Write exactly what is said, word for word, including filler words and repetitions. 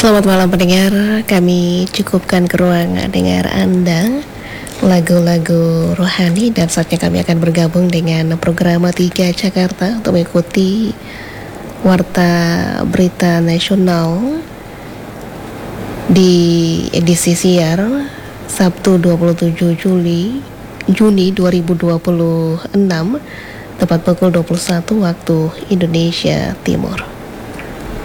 Selamat malam pendengar, kami cukupkan ke ruang dengar Anda lagu-lagu rohani, dan saatnya kami akan bergabung dengan program tiga Jakarta untuk mengikuti Warta Berita Nasional di edisi siar Sabtu dua puluh tujuh Juni dua ribu dua puluh enam tepat pukul dua puluh satu waktu Indonesia Timur.